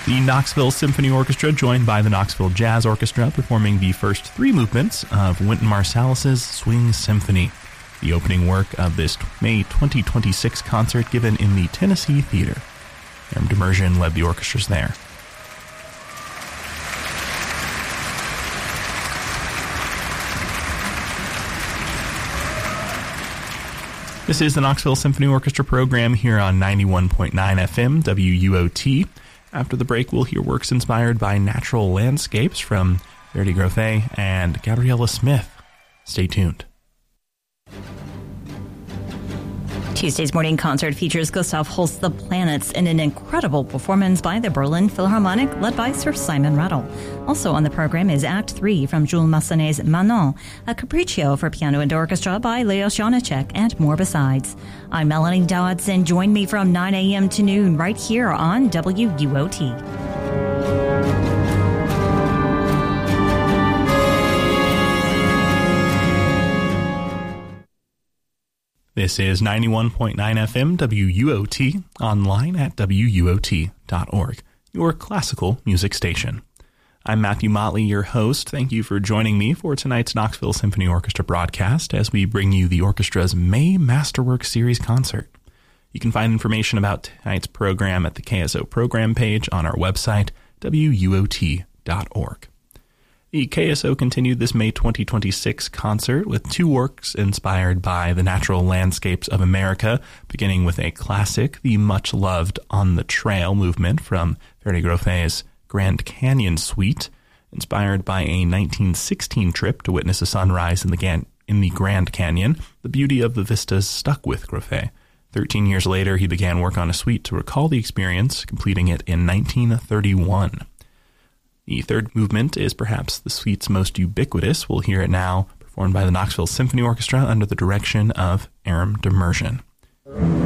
The Knoxville Symphony Orchestra, joined by the Knoxville Jazz Orchestra, performing the first three movements of Wynton Marsalis's Swing Symphony, the opening work of this May 2026 concert given in the Tennessee Theater. Aram Demirjian led the orchestras there. This is the Knoxville Symphony Orchestra program here on 91.9 FM WUOT. After the break, we'll hear works inspired by natural landscapes from Verdi Grofé and Gabriella Smith. Stay tuned. Tuesday's morning concert features Gustav Holst's The Planets in an incredible performance by the Berlin Philharmonic, led by Sir Simon Rattle. Also on the program is Act 3 from Jules Massenet's Manon, a capriccio for piano and orchestra by Leos Janáček, and more besides. I'm Melanie Dodson. Join me from 9 a.m. to noon right here on WUOT. This is 91.9 FM WUOT, online at WUOT.org, your classical music station. I'm Matthew Motley, your host. Thank you for joining me for tonight's Knoxville Symphony Orchestra broadcast as we bring you the orchestra's May Masterwork Series concert. You can find information about tonight's program at the KSO program page on our website, WUOT.org. The KSO continued this May 2026 concert with two works inspired by the natural landscapes of America, beginning with a classic, the much-loved On the Trail movement from Verdi Grofé's Grand Canyon Suite, inspired by a 1916 trip to witness a sunrise in the Grand Canyon. The beauty of the vistas stuck with Grofé. 13 years later, he began work on a suite to recall the experience, completing it in 1931. The third movement is perhaps the suite's most ubiquitous. We'll hear it now, performed by the Knoxville Symphony Orchestra under the direction of Aram Demirjian.